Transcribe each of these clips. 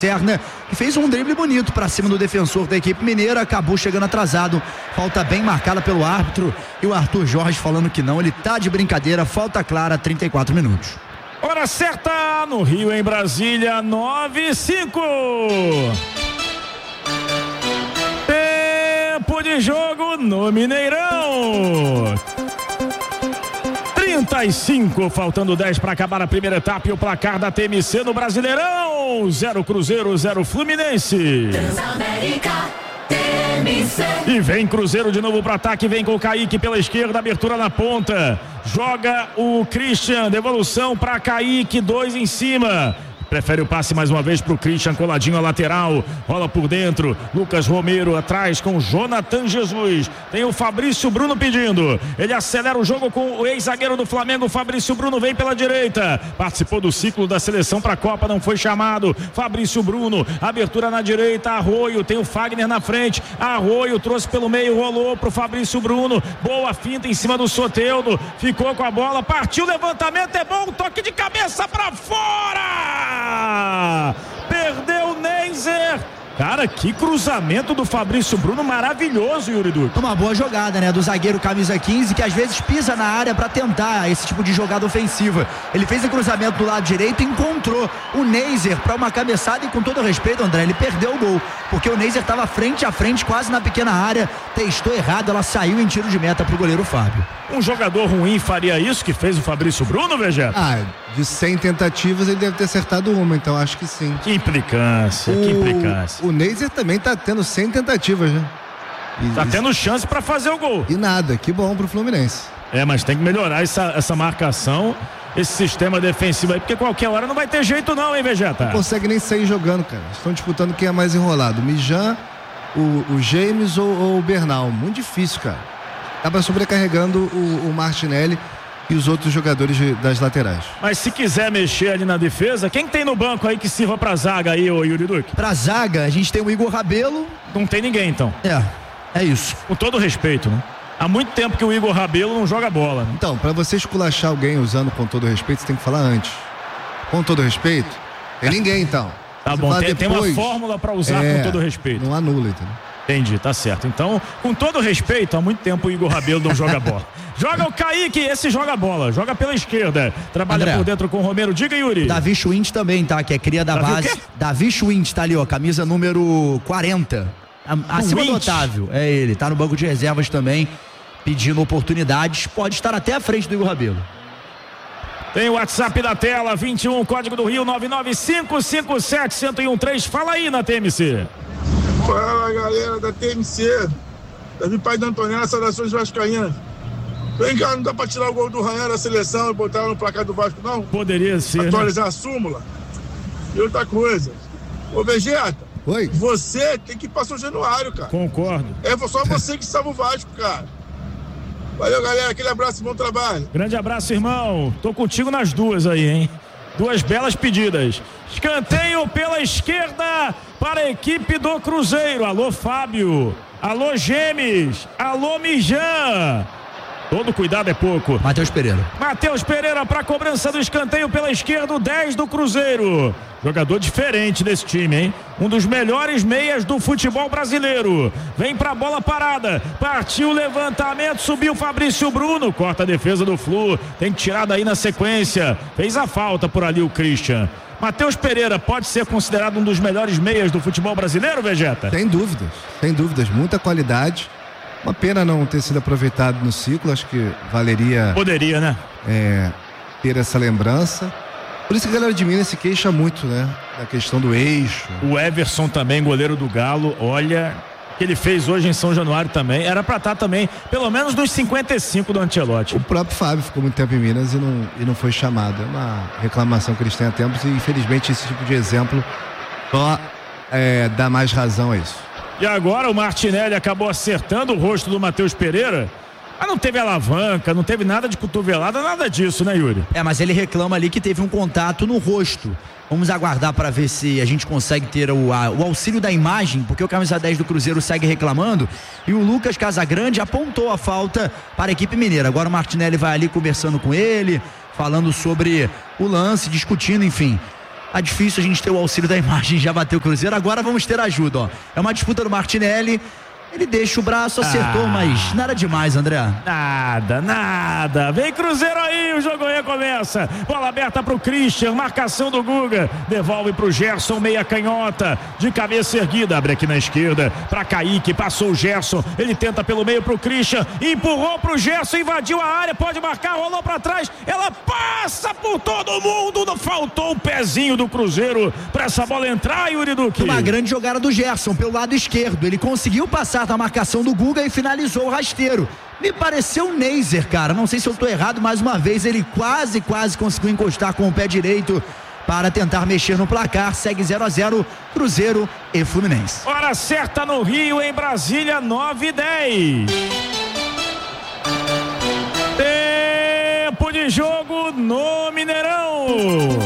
que fez um drible bonito para cima do defensor da equipe mineira, acabou chegando atrasado, falta bem marcada pelo árbitro, e o Arthur Jorge falando que não, ele tá de brincadeira, falta clara, 34 minutos. Hora certa no Rio, em Brasília, 9:05. Tempo de jogo no Mineirão. 35, faltando 10 para acabar a primeira etapa, e o placar da TMC no Brasileirão: 0 Cruzeiro, 0 Fluminense. Transamérica, TMC. E vem Cruzeiro de novo para ataque, vem com o Kaique pela esquerda, abertura na ponta, joga o Christian, devolução para Kaique, 2 em cima. Prefere o passe mais uma vez pro Christian, coladinho a lateral, rola por dentro, Lucas Romero atrás com Jonathan Jesus, tem o Fabrício Bruno pedindo, ele acelera o jogo com o ex-zagueiro do Flamengo, Fabrício Bruno vem pela direita, participou do ciclo da seleção para a Copa, não foi chamado, Fabrício Bruno, abertura na direita, Arroio, tem o Fagner na frente, Arroio trouxe pelo meio, rolou pro Fabrício Bruno, boa finta em cima do Soteldo, ficou com a bola, partiu, levantamento, é bom, toque de cabeça para fora! Perdeu o Neiser. Cara, que cruzamento do Fabrício Bruno, maravilhoso, Yuri Duque. Uma boa jogada, né, do zagueiro camisa 15, que às vezes pisa na área para tentar esse tipo de jogada ofensiva. Ele fez o cruzamento do lado direito e encontrou o Neiser para uma cabeçada, e com todo respeito, André, ele perdeu o gol, porque o Neiser estava frente a frente, quase na pequena área, testou errado, ela saiu em tiro de meta pro goleiro Fábio. Um jogador ruim faria isso que fez o Fabrício Bruno, Vegeta? De 100 tentativas ele deve ter acertado uma, então acho que sim. Que implicância, que implicância. O Neiser também tá tendo 100 tentativas, né? Tá tendo chance para fazer o gol. E nada, que bom pro Fluminense. Mas tem que melhorar essa marcação, esse sistema defensivo aí, porque qualquer hora não vai ter jeito não, hein, Vegeta? Não consegue nem sair jogando, cara. Estão disputando quem é mais enrolado, o Mijan, o James ou o Bernal. Muito difícil, cara. Acaba sobrecarregando o Martinelli e os outros jogadores das laterais. Mas se quiser mexer ali na defesa, quem tem no banco aí que sirva pra zaga aí, ô Yuri Duque? Pra zaga, a gente tem o Igor Rabelo. Não tem ninguém, então. É isso. Com todo respeito, né? Há muito tempo que o Igor Rabelo não joga bola, né? Então, pra você esculachar alguém usando com todo respeito, você tem que falar antes. Com todo respeito? Tem ninguém, então. Tá bom, tem uma fórmula pra usar com todo respeito. Não anula, entendeu? Entendi, tá certo. Então, com todo respeito, há muito tempo o Igor Rabelo não joga bola. Joga o Kaique, esse joga bola, joga pela esquerda, trabalha André, por dentro com o Romero. Diga, Yuri. Davi Schwindt também, tá? Que é cria da base. Davi Schwindt tá ali, ó, camisa número 40. Acima do Otávio, é ele, tá no banco de reservas também, pedindo oportunidades, pode estar até à frente do Igor Rabelo. Tem o WhatsApp da tela, 21, código do Rio, 99557-1013. Fala aí na TMC. Fala, galera da TMC. Davi Pai da Antonella, saudações vascaínas. Vem cá, não dá pra tirar o gol do Ranhar da seleção e botar no placar do Vasco, não? Poderia ser, atualizar, né? A súmula. E outra coisa. Ô, Vegeta. Oi? Você tem que ir pra São Januário, cara. Concordo. É só você que salva o Vasco, cara. Valeu, galera. Aquele abraço e bom trabalho. Grande abraço, irmão. Tô contigo nas duas aí, hein? Duas belas pedidas. Escanteio pela esquerda para a equipe do Cruzeiro. Alô, Fábio. Alô, Gemes. Alô, Mijan. Todo cuidado é pouco. Matheus Pereira para a cobrança do escanteio pela esquerda, o 10 do Cruzeiro. Jogador diferente desse time, hein? Um dos melhores meias do futebol brasileiro. Vem pra bola parada. Partiu o levantamento, subiu Fabrício Bruno. Corta a defesa do Flu. Tem que tirar daí na sequência. Fez a falta por ali o Christian. Matheus Pereira pode ser considerado um dos melhores meias do futebol brasileiro, Vegeta? Sem dúvidas. Muita qualidade. Uma pena não ter sido aproveitado no ciclo. Acho que valeria... Poderia, né? Ter essa lembrança. Por isso que a galera de Minas se queixa muito, né? Da questão do eixo. O Everson também, goleiro do Galo. Olha, o que ele fez hoje em São Januário também. Era pra estar também, pelo menos nos 55 do Ancelotti. O próprio Fábio ficou muito tempo em Minas e não foi chamado. É uma reclamação que eles têm há tempos e, infelizmente, esse tipo de exemplo só dá mais razão a isso. E agora o Martinelli acabou acertando o rosto do Matheus Pereira. Mas não teve alavanca, não teve nada de cotovelada, nada disso, né, Yuri? Mas ele reclama ali que teve um contato no rosto. Vamos aguardar para ver se a gente consegue ter o auxílio da imagem, porque o camisa 10 do Cruzeiro segue reclamando e o Lucas Casagrande apontou a falta para a equipe mineira. Agora o Martinelli vai ali conversando com ele, falando sobre o lance, discutindo, enfim. Tá difícil a gente ter o auxílio da imagem, já bateu o Cruzeiro, agora vamos ter ajuda, ó. É uma disputa do Martinelli. Ele deixa o braço, acertou, mas nada demais, André. Nada. Vem Cruzeiro aí, o jogo recomeça. Bola aberta pro Christian, marcação do Guga. Devolve pro Gerson, meia canhota. De cabeça erguida, abre aqui na esquerda. Pra Kaique, passou o Gerson. Ele tenta pelo meio pro Christian. Empurrou pro Gerson, invadiu a área, pode marcar, rolou pra trás. Ela passa por todo mundo. Não faltou o pezinho do Cruzeiro pra essa bola entrar, Yuri Duque. Uma grande jogada do Gerson pelo lado esquerdo. Ele conseguiu passar na marcação do Guga e finalizou o rasteiro. Me pareceu um Neiser, cara. Não sei se eu tô errado, mais uma vez ele quase conseguiu encostar com o pé direito para tentar mexer no placar. Segue 0-0, Cruzeiro e Fluminense. Hora certa no Rio, em Brasília, 9:10. Tempo de jogo no Mineirão.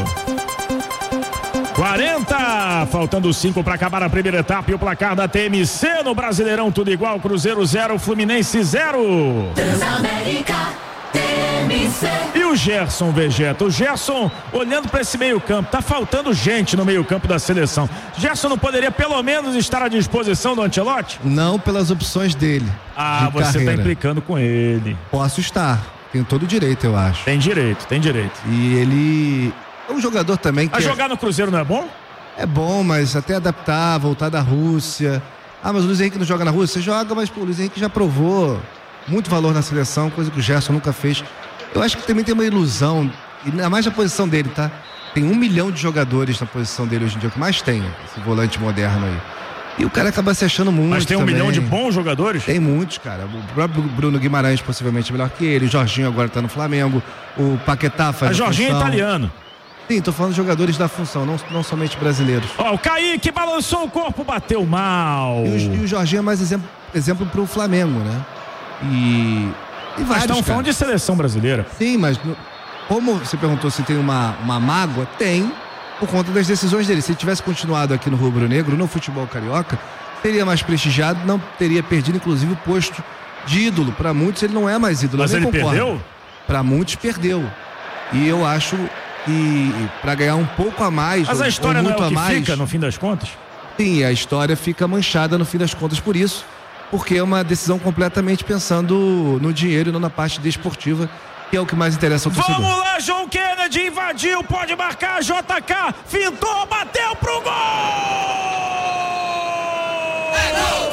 40, faltando 5 para acabar a primeira etapa e o placar da TMC no Brasileirão, tudo igual, Cruzeiro 0, Fluminense 0. Transamérica, TMC. E o Gerson, Vegeta, o Gerson olhando para esse meio campo, tá faltando gente no meio campo da seleção. Gerson não poderia pelo menos estar à disposição do Ancelotti? Não pelas opções dele. Você tá implicando com ele. Posso estar, tenho todo o direito, eu acho. Tem direito. E ele é um jogador também que... jogar no Cruzeiro não é bom? É bom, mas até adaptar, voltar da Rússia. Mas o Luiz Henrique não joga na Rússia? Você joga, mas o Luiz Henrique já provou muito valor na seleção, coisa que o Gerson nunca fez. Eu acho que também tem uma ilusão, e ainda mais na posição dele, tá? Tem 1 milhão de jogadores na posição dele hoje em dia, o que mais tem, esse volante moderno aí. E o cara acaba se achando muito. Mas tem 1 milhão de bons jogadores? Tem muitos, cara. O próprio Bruno Guimarães possivelmente é melhor que ele. O Jorginho agora tá no Flamengo. O Paquetá faz a Jorginho é italiano. Sim, tô falando de jogadores da função, não somente brasileiros. O Kaique balançou o corpo, bateu mal. E o Jorginho é mais exemplo pro Flamengo, né? E vários, mas estão falando de seleção brasileira. Sim, mas como você perguntou se tem uma mágoa, tem, por conta das decisões dele. Se ele tivesse continuado aqui no Rubro Negro, no futebol carioca, teria mais prestigiado, não teria perdido inclusive o posto de ídolo. Para muitos ele não é mais ídolo. Mas ele perdeu? Para muitos perdeu. E eu acho que para ganhar um pouco a mais, mas a história não é o que fica no fim das contas? Sim, a história fica manchada no fim das contas por isso, porque é uma decisão completamente pensando no dinheiro e não na parte desportiva, que é o que mais interessa ao torcedor. Vamos lá, John Kennedy invadiu, pode marcar, JK, fintou, bateu pro gol! É gol!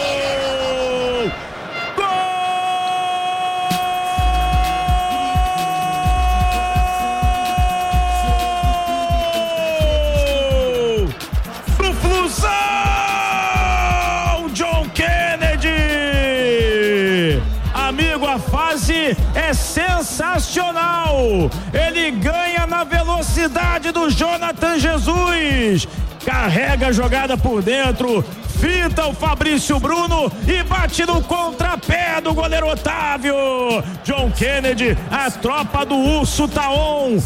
É sensacional, ele ganha na velocidade do Jonathan Jesus, carrega a jogada por dentro, finta o Fabrício Bruno e bate no contrapé do goleiro Otávio. John Kennedy, a tropa do Urso tá on,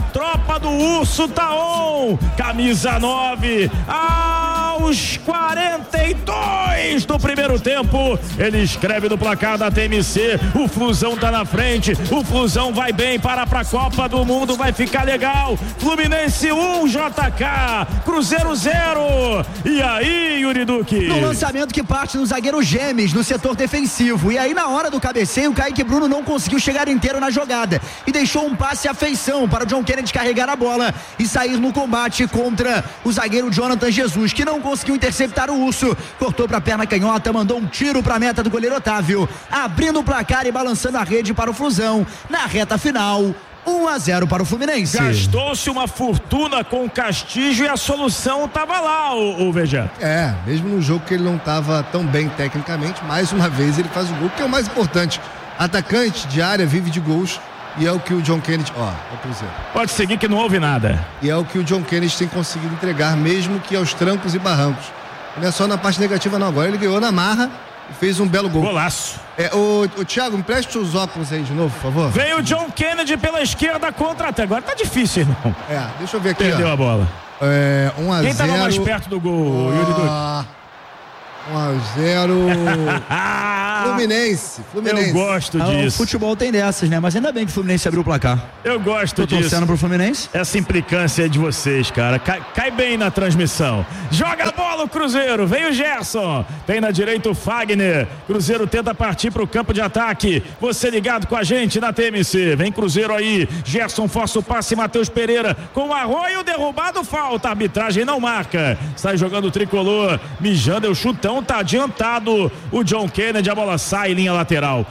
camisa 9, aos 42 do primeiro tempo, ele escreve no placar da TMC, o Flusão tá na frente, o Flusão vai bem para a Copa do Mundo, vai ficar legal. Fluminense 1, JK, Cruzeiro 0. E aí, Yuri Duque? No lançamento que parte no zagueiro Gemes, no setor defensivo, e aí na hora do cabeceio, o Kaique Bruno não conseguiu chegar inteiro na jogada e deixou um passe à feição para o John Kennedy carregar a bola e sair no combate contra o zagueiro Jonathan Jesus, que não conseguiu interceptar o Urso, cortou para a perna canhota, mandou um tiro para a meta do goleiro Otávio, abrindo o placar e balançando a rede para o Flusão na reta final. 1-0 para o Fluminense. Gastou-se uma fortuna com o Castilho e a solução estava lá, o Vegeta. Mesmo no jogo que ele não estava tão bem tecnicamente, mais uma vez ele faz o gol, que é o mais importante. Atacante de área, vive de gols, e é o que o John Kennedy... Pode seguir que não houve nada. E é o que o John Kennedy tem conseguido entregar, mesmo que aos trancos e barrancos. Não é só na parte negativa não, agora ele ganhou na marra e fez um belo gol. Golaço. O Thiago, me preste os óculos aí de novo, por favor. Veio o John Kennedy pela esquerda contra até agora. Tá difícil, irmão. Deixa eu ver aqui. Perdeu a bola. 1-0. Quem tava mais perto do gol, Yuri Duque? 1-0. Fluminense. Eu gosto disso. O futebol tem dessas, né? Mas ainda bem que o Fluminense abriu o placar. Eu gosto disso. Tô torcendo pro Fluminense. Essa implicância é de vocês, cara. Cai bem na transmissão. Joga a bola o Cruzeiro. Vem o Gerson. Tem na direita o Fagner. Cruzeiro tenta partir pro campo de ataque. Você ligado com a gente na TMC. Vem Cruzeiro aí. Gerson força o passe. Matheus Pereira com o Arroio derrubado. Falta. A arbitragem não marca. Sai jogando o tricolor. Mijando o chutão. Tá adiantado o John Kennedy. A bola sai linha lateral.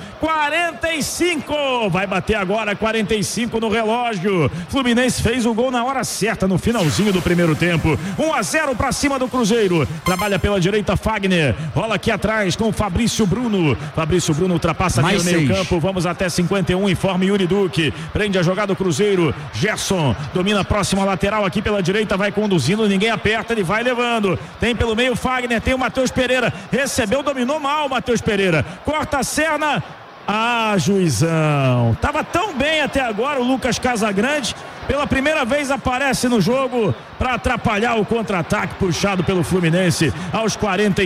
45. Vai bater agora 45 no relógio. Fluminense fez o gol na hora certa no finalzinho do primeiro tempo. 1-0 para cima do Cruzeiro. Trabalha pela direita Fagner. Rola aqui atrás com o Fabrício Bruno. Fabrício Bruno ultrapassa ali no meio campo. Vamos até 51. Informe Yuri Duque. Prende a jogada do Cruzeiro. Gerson domina a próxima lateral aqui pela direita. Vai conduzindo. Ninguém aperta. Ele vai levando. Tem pelo meio Fagner. Tem o Matheus Pereira. Recebeu, dominou mal o Matheus Pereira. Corta a Serna. Juizão. Tava tão bem até agora o Lucas Casagrande. Pela primeira vez aparece no jogo para atrapalhar o contra-ataque puxado pelo Fluminense aos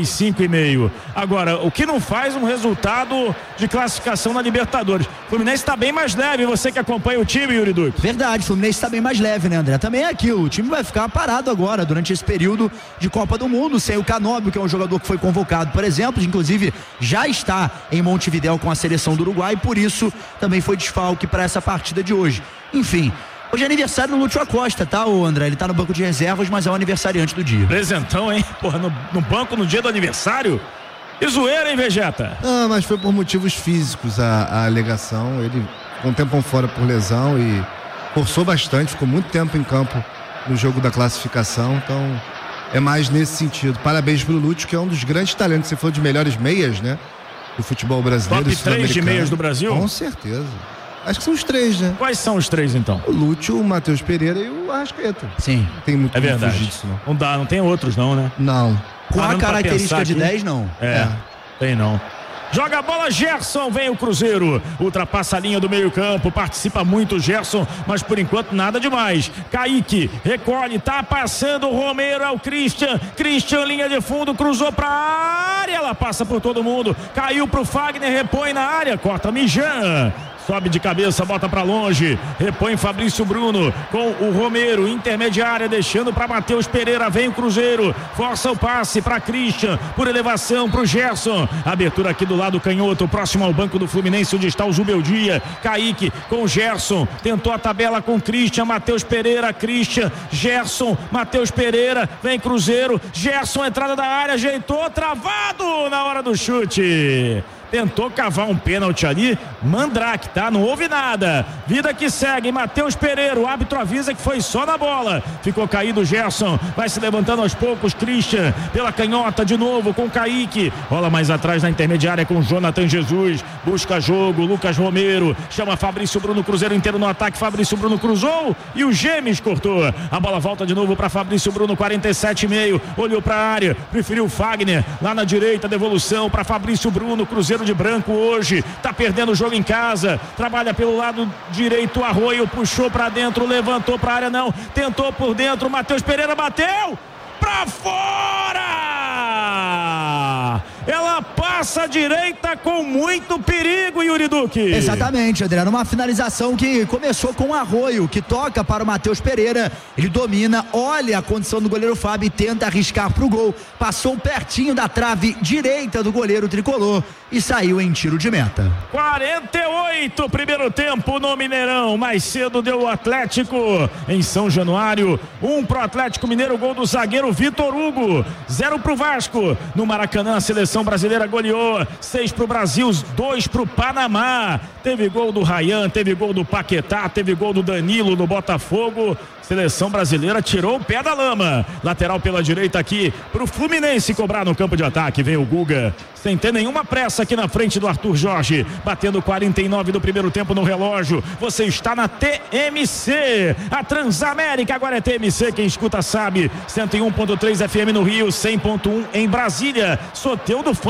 45,5. Agora, o que não faz um resultado de classificação na Libertadores. O Fluminense está bem mais leve, você que acompanha o time, Yuri Duque. Verdade, o Fluminense está bem mais leve, né, André? Também é aquilo, o time vai ficar parado agora durante esse período de Copa do Mundo, sem o Canóbio, que é um jogador que foi convocado, por exemplo, inclusive já está em Montevidéu com a seleção do Uruguai, por isso também foi desfalque para essa partida de hoje. Enfim, hoje é aniversário do Lúcio Acosta, tá, ô André? Ele tá no banco de reservas, mas é o aniversariante do dia. Presentão, hein? Porra, no banco no dia do aniversário? E zoeira, hein, Vegeta? Mas foi por motivos físicos a alegação. Ele ficou um tempão fora por lesão e forçou bastante, ficou muito tempo em campo no jogo da classificação, então é mais nesse sentido. Parabéns pro Lúcio, que é um dos grandes talentos. Você falou de melhores meias, né? Do futebol brasileiro. Top 3 de meias do Brasil? Com certeza. Acho que são os 3, né? Quais são os 3, então? O Lúcio, o Matheus Pereira e o Arrascaeta. Sim. Não tem muito é verdade. Fugir disso, não. Não dá, não tem outros não, né? Não. Com a característica de 10, não. Tem não. Joga a bola, Gerson, vem o Cruzeiro, ultrapassa a linha do meio campo, participa muito o Gerson, mas por enquanto nada demais. Kaique, recolhe, tá passando o Romero, é o Christian, linha de fundo, cruzou pra área, ela passa por todo mundo, caiu pro Fagner, repõe na área, corta Mijan. Sobe de cabeça, bota pra longe. Repõe Fabrício Bruno com o Romero, intermediária, deixando pra Matheus Pereira. Vem o Cruzeiro, força o passe pra Christian, por elevação pro Gerson. Abertura aqui do lado canhoto, próximo ao banco do Fluminense, onde está o Zubeldia. Kaique com o Gerson, tentou a tabela com Christian, Matheus Pereira, Christian, Gerson, Matheus Pereira. Vem Cruzeiro, Gerson, entrada da área, ajeitou, travado na hora do chute. Tentou cavar um pênalti ali, Mandrake, tá? Não houve nada. Vida que segue, Matheus Pereira, o árbitro avisa que foi só na bola. Ficou caído o Gerson, vai se levantando aos poucos, Christian, pela canhota de novo com Kaique. Rola mais atrás na intermediária com Jonathan Jesus, busca jogo, Lucas Romero, chama Fabrício Bruno, Cruzeiro inteiro no ataque, Fabrício Bruno cruzou e o Gemes cortou. A bola volta de novo para Fabrício Bruno, 47,5, olhou para a área, preferiu o Fagner, lá na direita, devolução para Fabrício Bruno, Cruzeiro de branco hoje, tá perdendo o jogo em casa, trabalha pelo lado direito, Arroio puxou pra dentro, levantou pra área, não, tentou por dentro, Matheus Pereira bateu pra fora! Ela passa à direita com muito perigo, Yuri Duque. Exatamente, Adriano, uma finalização que começou com o Arroio, que toca para o Matheus Pereira, ele domina, olha a condição do goleiro Fábio e tenta arriscar pro gol, passou pertinho da trave direita do goleiro tricolor e saiu em tiro de meta. 48, primeiro tempo no Mineirão, mais cedo deu o Atlético em São Januário, 1 pro Atlético Mineiro, gol do zagueiro Vitor Hugo, 0 pro Vasco, no Maracanã a seleção brasileira goleou, 6 pro Brasil, 2 pro Panamá, teve gol do Ryan, teve gol do Paquetá, teve gol do Danilo do Botafogo. Seleção brasileira tirou o pé da lama. Lateral pela direita aqui pro Fluminense cobrar no campo de ataque. Vem o Guga, sem ter nenhuma pressa aqui na frente do Arthur Jorge. Batendo 49 do primeiro tempo no relógio. Você está na TMC. A Transamérica agora é TMC. Quem escuta sabe. 101.3 FM no Rio, 100.1 em Brasília. Soteldo foi empurrado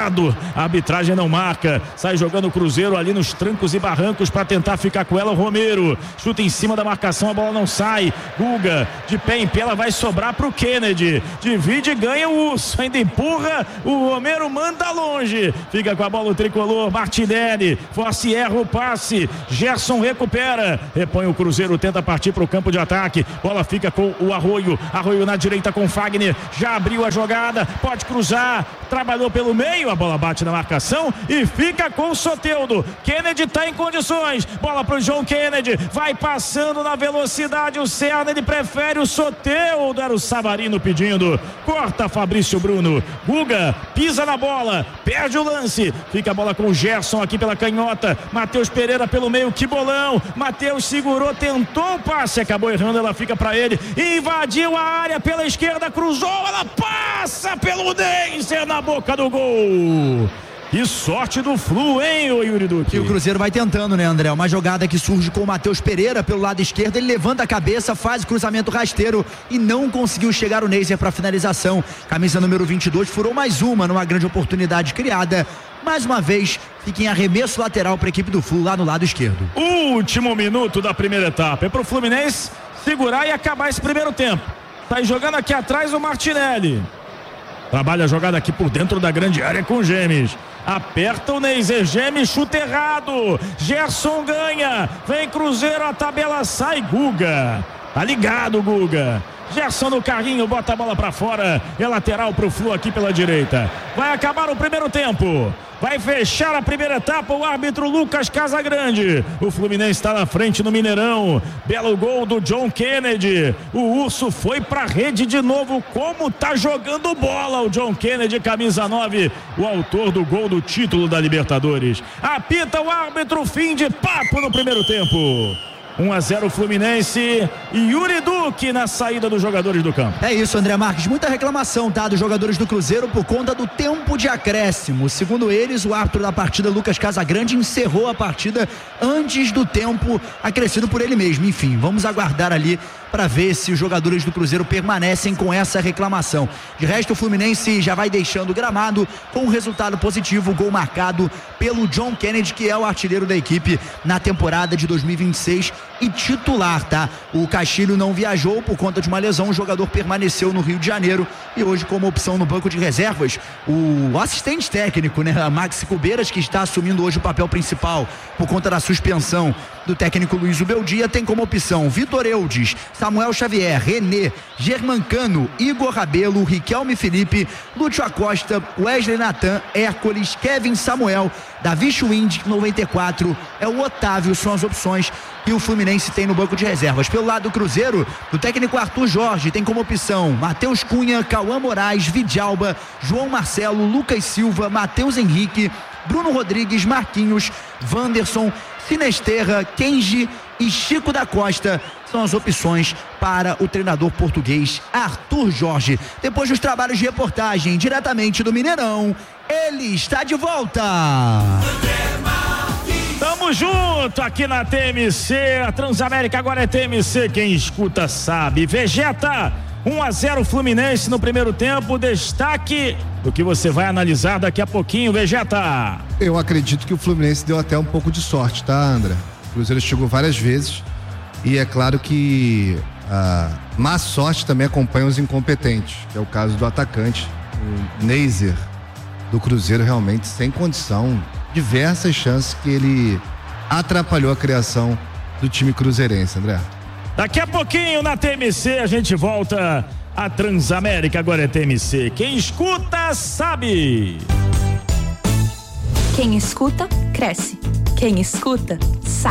jogado, a arbitragem não marca, sai jogando o Cruzeiro ali nos trancos e barrancos para tentar ficar com ela. O Romero chuta em cima da marcação, a bola não sai. Guga de pé em pé, ela vai sobrar pro Kennedy, divide e ganha o Urso, ainda empurra, o Romero manda longe, fica com a bola o tricolor. Martinelli força e erra o passe, Gerson recupera, repõe o Cruzeiro, tenta partir pro campo de ataque, bola fica com o Arroio na direita com Fagner, já abriu a jogada, pode cruzar, trabalhou pelo meio, a bola bate na marcação e fica com o Soteldo. Kennedy tá em condições, bola pro John Kennedy, vai passando na velocidade o Serna, ele prefere o Soteldo, era o Savarino pedindo, corta Fabrício Bruno, Guga pisa na bola, perde o lance, fica a bola com o Gerson aqui pela canhota, Matheus Pereira pelo meio, que bolão, Matheus segurou, tentou o passe, acabou errando, ela fica pra ele, invadiu a área pela esquerda, cruzou, ela passa pelo Neiser na boca do gol. Que sorte do Flu, hein, Yuri Duque? E o Cruzeiro vai tentando, né, André? Uma jogada que surge com o Matheus Pereira pelo lado esquerdo, ele levanta a cabeça, faz o cruzamento rasteiro e não conseguiu chegar o Neiser para finalização. Camisa número 22 furou mais uma numa grande oportunidade criada. Mais uma vez, fica em arremesso lateral para a equipe do Flu lá no lado esquerdo. Último minuto da primeira etapa. É pro Fluminense segurar e acabar esse primeiro tempo. Tá jogando aqui atrás o Martinelli. Trabalha a jogada aqui por dentro da grande área com o Gemes. Aperta o Neiser, Gemes, chuta errado. Gerson ganha. Vem Cruzeiro, a tabela sai. Guga. Tá ligado, Guga. Gerson no carrinho, bota a bola pra fora. É lateral pro Flu aqui pela direita. Vai acabar o primeiro tempo. Vai fechar a primeira etapa o árbitro Lucas Casagrande. O Fluminense está na frente no Mineirão. Belo gol do John Kennedy. O Urso foi pra rede de novo. Como tá jogando bola o John Kennedy, camisa 9, o autor do gol do título da Libertadores. Apita o árbitro, fim de papo no primeiro tempo. 1-0 Fluminense e Yuri Duque na saída dos jogadores do campo. É isso, André Marques, muita reclamação, tá, dos jogadores do Cruzeiro por conta do tempo de acréscimo. Segundo eles, o árbitro da partida, Lucas Casagrande, encerrou a partida antes do tempo acrescido por ele mesmo. Enfim, vamos aguardar ali para ver se os jogadores do Cruzeiro permanecem com essa reclamação. De resto, o Fluminense já vai deixando o gramado com um resultado positivo, gol marcado pelo John Kennedy, que é o artilheiro da equipe na temporada de 2026 e titular, tá? O Castilho não viajou por conta de uma lesão, o jogador permaneceu no Rio de Janeiro e hoje como opção no banco de reservas, o assistente técnico, né, Maxi Cubeiras, que está assumindo hoje o papel principal por conta da suspensão do técnico Luiz Ubeldia, tem como opção Vitor Eudes, Samuel Xavier, René, Germancano, Igor Rabelo, Riquelme Felipe, Lúcio Acosta, Wesley Natan, Hércules, Kevin Samuel, Davi Schwind, 94, é o Otávio, são as opções que o Fluminense tem no banco de reservas. Pelo lado do Cruzeiro, o técnico Arthur Jorge tem como opção Matheus Cunha, Cauã Moraes, Vidalba, João Marcelo, Lucas Silva, Matheus Henrique, Bruno Rodrigues, Marquinhos, Wanderson, Sinesterra, Kenji e Chico da Costa são as opções para o treinador português Arthur Jorge. Depois dos trabalhos de reportagem diretamente do Mineirão, ele está de volta. Tamo junto aqui na TMC, a Transamérica agora é TMC, quem escuta sabe. Vegeta, 1-0 Fluminense no primeiro tempo, destaque do que você vai analisar daqui a pouquinho, Vegeta. Eu acredito que o Fluminense deu até um pouco de sorte, tá, André? O Cruzeiro chegou várias vezes e é claro que a má sorte também acompanha os incompetentes, que é o caso do atacante, o Neiser do Cruzeiro, realmente sem condição, diversas chances que ele atrapalhou a criação do time cruzeirense, André. Daqui a pouquinho na TMC a gente volta a Transamérica, agora é TMC. Quem escuta sabe. Quem escuta cresce. Quem escuta sabe.